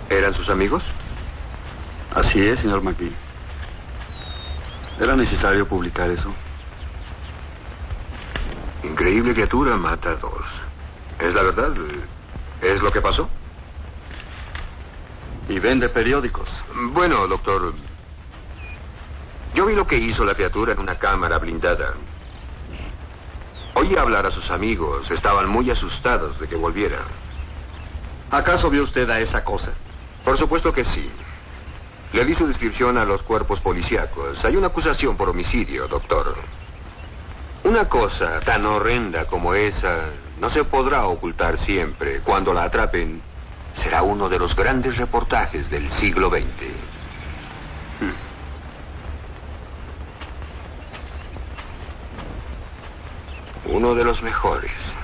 ¿Eran sus amigos? Así es, señor McGee. Era necesario publicar eso. Increíble criatura mata a dos. ¿Es la verdad? ¿Es lo que pasó? Y vende periódicos. Bueno, doctor, yo vi lo que hizo la criatura en una cámara blindada. Oí hablar a sus amigos. Estaban muy asustados de que volviera. ¿Acaso vio usted a esa cosa? Por supuesto que sí. Le di su descripción a los cuerpos policíacos. Hay una acusación por homicidio, doctor. Una cosa tan horrenda como esa no se podrá ocultar siempre. Cuando la atrapen, será uno de los grandes reportajes del siglo XX. Uno de los mejores.